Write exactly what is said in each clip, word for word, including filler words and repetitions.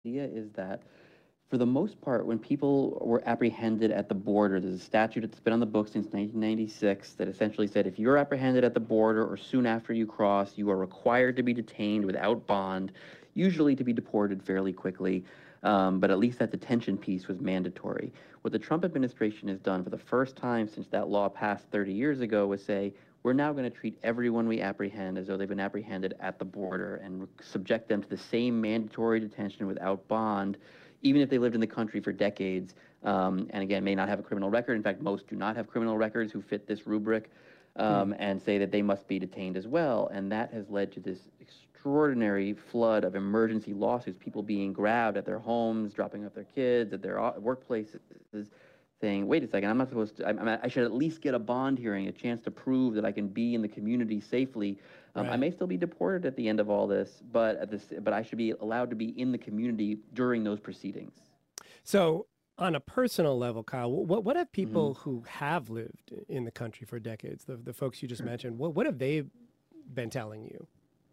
idea is that for the most part, when people were apprehended at the border, there's a statute that's been on the books since nineteen ninety-six that essentially said if you're apprehended at the border or soon after you cross, you are required to be detained without bond, usually to be deported fairly quickly. Um, but at least that detention piece was mandatory. What the Trump administration has done for the first time since that law passed thirty years ago was say, we're now going to treat everyone we apprehend as though they've been apprehended at the border and subject them to the same mandatory detention without bond, even if they lived in the country for decades, um, and again, may not have a criminal record. In fact, most do not have criminal records who fit this rubric, um, mm. and say that they must be detained as well. And that has led to this extraordinary flood of emergency lawsuits, people being grabbed at their homes, dropping off their kids, at their workplaces, saying, wait a second, I'm not supposed to, I, I should at least get a bond hearing, a chance to prove that I can be in the community safely. Um, right. I may still be deported at the end of all this, but at this, but I should be allowed to be in the community during those proceedings. So on a personal level, Kyle, what, what have people mm-hmm. who have lived in the country for decades, the, the folks you just sure. mentioned, what, what have they been telling you?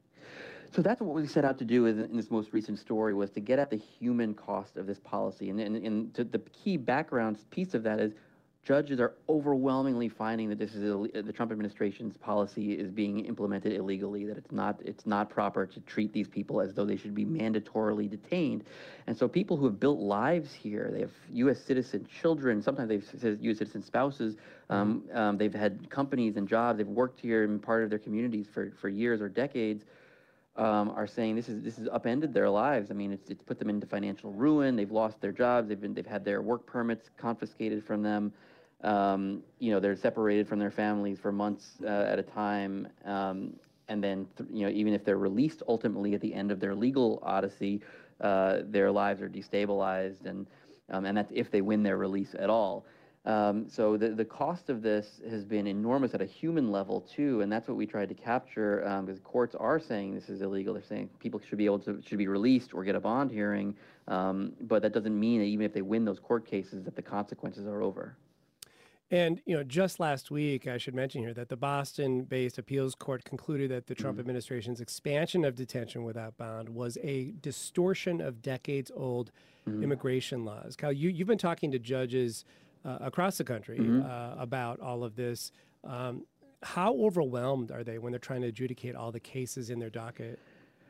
So that's what we set out to do in this most recent story, was to get at the human cost of this policy. And, and, and to, the key background piece of that is judges are overwhelmingly finding that this is a, the Trump administration's policy is being implemented illegally, that it's not, it's not proper to treat these people as though they should be mandatorily detained. And so people who have built lives here, they have U S citizen children, sometimes they've said U S citizen spouses, um, um, they've had companies and jobs, they've worked here and part of their communities for, for years or decades, Um, are saying this is this has upended their lives. I mean, it's it's put them into financial ruin. They've lost their jobs. They've been they've had their work permits confiscated from them. Um, you know, they're separated from their families for months uh, at a time. Um, and then th you know, even if they're released ultimately at the end of their legal odyssey, uh, their lives are destabilized, and um, and that's if they win their release at all. Um, so the, the cost of this has been enormous at a human level too, and that's what we tried to capture, um, because courts are saying this is illegal. They're saying people should be able to, should be released or get a bond hearing, um, but that doesn't mean that even if they win those court cases that the consequences are over. And, you know, just last week, I should mention here that the Boston-based appeals court concluded that the Trump mm-hmm. administration's expansion of detention without bond was a distortion of decades-old mm-hmm. immigration laws. Kyle, you, you've been talking to judges Uh, across the country mm-hmm. uh, about all of this. Um, how overwhelmed are they when they're trying to adjudicate all the cases in their docket?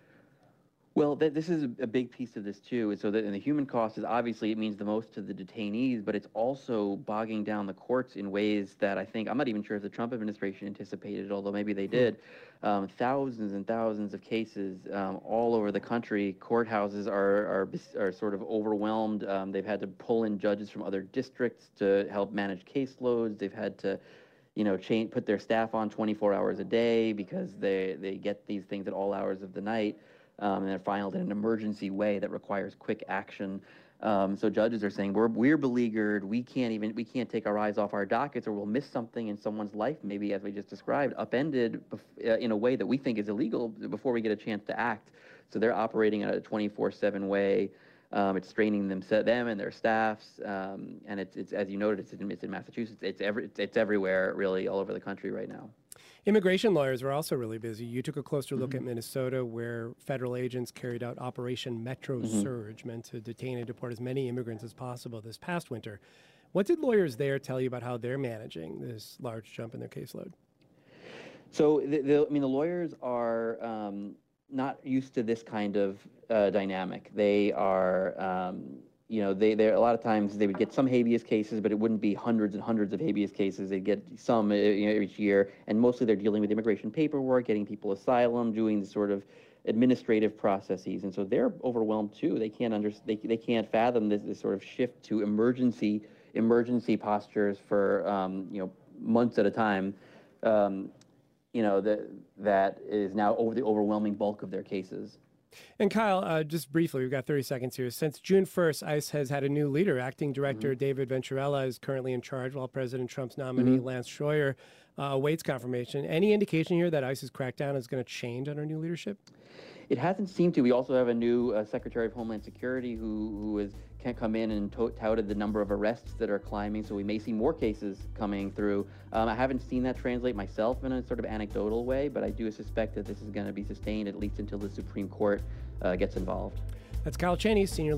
Well, th this is a big piece of this too. So that, and the human cost is obviously it means the most to the detainees, but it's also bogging down the courts in ways that I think, I'm not even sure if the Trump administration anticipated, although maybe they did. Um, thousands and thousands of cases um, all over the country. Courthouses are, are, are sort of overwhelmed. Um, they've had to pull in judges from other districts to help manage caseloads. They've had to, you know, change, put their staff on twenty-four hours a day because they, they get these things at all hours of the night. Um, and they're filed in an emergency way that requires quick action. Um, so judges are saying we're we're beleaguered. We can't even we can't take our eyes off our dockets, or we'll miss something in someone's life, maybe as we just described, upended uh, in a way that we think is illegal before we get a chance to act. So they're operating in a twenty-four seven way. Um, it's straining them, them and their staffs, um, and it's it's as you noted, it's in, it's in Massachusetts. It's every it's, it's everywhere, really, all over the country right now. Immigration lawyers are also really busy. You took a closer look mm-hmm. at Minnesota, where federal agents carried out Operation Metro mm-hmm. Surge, meant to detain and deport as many immigrants as possible this past winter. What did lawyers there tell you about how they're managing this large jump in their caseload? So, the, the, I mean, the lawyers are um, not used to this kind of uh, dynamic. They are... Um, You know, they, they a lot of times they would get some habeas cases, but it wouldn't be hundreds and hundreds of habeas cases. They'd get some uh, you know, each year, and mostly they're dealing with immigration paperwork, getting people asylum, doing the sort of administrative processes, and so they're overwhelmed too. They can't under, they, they can't fathom this, this sort of shift to emergency emergency postures for um, you know, months at a time. Um, you know, that that is now over the overwhelming bulk of their cases. And Kyle, uh, just briefly, we've got thirty seconds here. Since June first, ICE has had a new leader. Acting Director mm-hmm. David Venturella is currently in charge, while President Trump's nominee, mm-hmm. Lance Schroyer, uh, awaits confirmation. Any indication here that ICE's crackdown is going to change under new leadership? It hasn't seemed to. We also have a new uh, Secretary of Homeland Security who, who is, can't come in and to touted the number of arrests that are climbing, so we may see more cases coming through. Um, I haven't seen that translate myself in a sort of anecdotal way, but I do suspect that this is going to be sustained at least until the Supreme Court uh, gets involved. That's Kyle Cheney, senior